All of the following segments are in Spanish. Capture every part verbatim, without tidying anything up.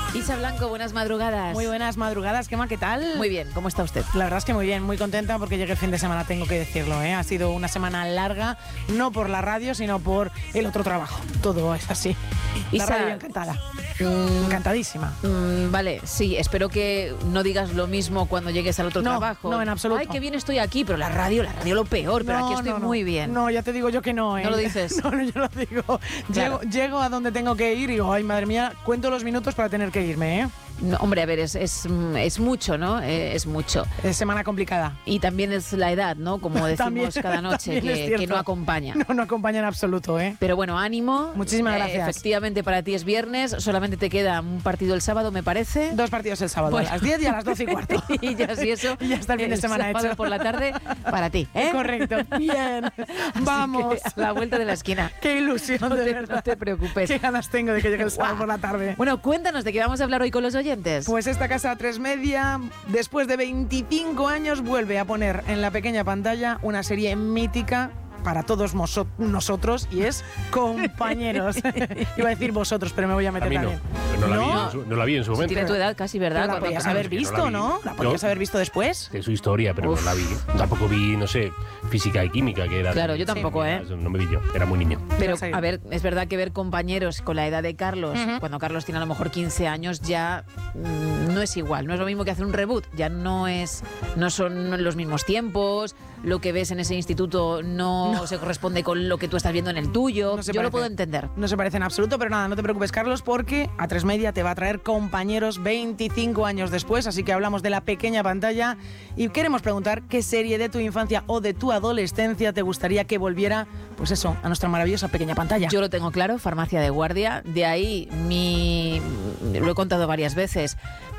Isa Blanco, buenas madrugadas. Muy buenas madrugadas, Gemma, ¿qué tal? Muy bien, ¿cómo está usted? La verdad es que muy bien, muy contenta porque llegue el fin de semana, tengo que decirlo, ¿eh? Ha sido una semana larga, no por la radio, sino por el otro trabajo. Todo es así. La Isa, radio encantada. Mm, Encantadísima. Mm, vale, sí, espero que no digas lo mismo cuando llegues al otro no, trabajo. No, en absoluto. Ay, qué bien estoy aquí, pero la radio, la radio lo peor, pero no, aquí estoy no, no. muy bien. No, ya te digo yo que no, ¿eh? ¿No lo dices? No, no, yo lo digo. Claro. Llego, llego a donde tengo que ir y digo, ay, madre mía, cuento los minutos para tener que irme, ¿eh? No, hombre, a ver, es, es, es mucho, ¿no? Eh, es mucho. Es semana complicada. Y también es la edad, ¿no? Como decimos También, cada noche, que, que no acompaña. No, no acompaña en absoluto, ¿eh? Pero bueno, ánimo. Muchísimas Eh, gracias. efectivamente, para ti es viernes, solamente te queda un partido el sábado, me parece. Dos partidos el sábado, Bueno. a las diez y a las doce y cuarto. Y ya sí, eso. Y ya está el fin de semana sábado hecho. por la tarde para ti, ¿eh? Correcto. Bien. Así Vamos. que a la vuelta de la esquina. Qué ilusión, No de te, verdad. no te preocupes. Qué ganas tengo de que llegue el sábado Guau. por la tarde. Bueno, cuéntanos de qué vamos a hablar hoy con los oyentes. Pues esta casa tres media, después de veinticinco años, vuelve a poner en la pequeña pantalla una serie mítica para todos moso- nosotros y es Compañeros. Iba a decir vosotros, pero me voy a meter A mí no. también. No la, ¿No? Vi en su, no la vi en su momento. Tiene tu edad casi, ¿verdad? Pero la Cuando podías acabamos. haber que no la visto, vi. ¿no? La podías No. haber visto después. Es su historia, pero Uf. no la vi. Tampoco vi, no sé, física y química, que era... Claro, yo tampoco, ¿eh? No me vi yo, era muy niño. Pero, Sí. a ver, es verdad que ver Compañeros con la edad de Carlos, Ujú. cuando Carlos tiene a lo mejor quince años, ya mm, no es igual. No es lo mismo que hacer un reboot. Ya no es, no son los mismos tiempos. Lo que ves en ese instituto no, No. se corresponde con lo que tú estás viendo en el tuyo. No se Yo lo parece. puedo entender. No se parece en absoluto, pero nada, no te preocupes, Carlos, porque A tres media te va a traer Compañeros veinticinco años después, así que hablamos de la pequeña pantalla y queremos preguntar qué serie de tu infancia o de tu adolescencia te gustaría que volviera, pues eso, a nuestra maravillosa pequeña pantalla. Yo lo tengo claro, farmacia de guardia. De ahí mi, lo he contado varias veces,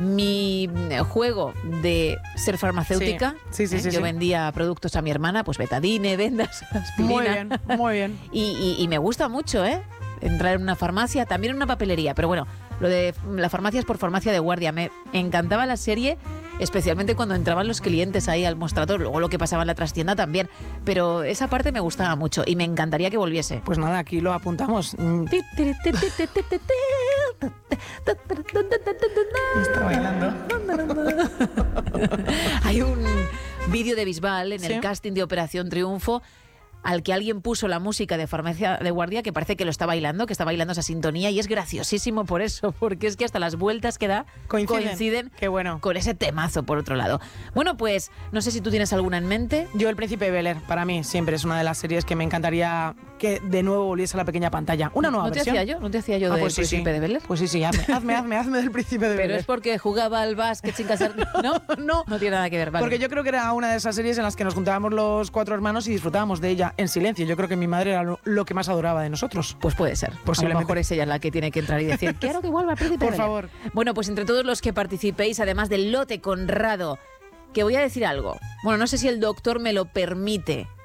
mi juego de ser farmacéutica. Sí, sí, sí, ¿eh? sí, Yo sí. vendía productos a mi hermana, pues betadine, vendas, aspirina. Muy bien, muy bien. Y, y- y me gusta mucho, ¿eh? Entrar en una farmacia, también en una papelería. Pero bueno, lo de la farmacia es por farmacia de guardia. Me encantaba la serie, especialmente cuando entraban los clientes ahí al mostrador. Luego lo que pasaba en la trastienda también. Pero esa parte me gustaba mucho y me encantaría que volviese. Pues nada, aquí lo apuntamos. Mm, Está bailando. Hay un vídeo de Bisbal en Sí. el casting de Operación Triunfo al que alguien puso la música de Farmacia de Guardia, que parece que lo está bailando, que está bailando esa sintonía, y es graciosísimo por eso, porque es que hasta las vueltas que da Coinciden. coinciden Qué bueno. con ese temazo, por otro lado. Bueno, pues no sé si tú tienes alguna en mente. Yo, El Príncipe de Bel-Air, para mí siempre es una de las series que me encantaría que de nuevo volviese a la pequeña pantalla. Una nueva ¿No te versión. hacía yo? ¿No te hacía yo Ah, del pues sí, Príncipe sí. de Bel-Air? Pues sí, sí, hazme, hazme, hazme, hazme del Príncipe de Pero Bel-Air. es porque jugaba al básquet sin casar. ¿No? No. No tiene nada que ver, vale. Porque yo creo que era una de esas series en las que nos juntábamos los cuatro hermanos y disfrutábamos de ella en silencio. Yo creo que mi madre era lo, lo que más adoraba de nosotros. Pues puede ser. A lo Posiblemente. mejor es ella la que tiene que entrar y decir, quiero que vuelva el Príncipe Por de Bel-Air". favor. Bueno, pues entre todos los que participéis, además del lote Conrado, que voy a decir algo. Bueno, no sé si el doctor me lo permite,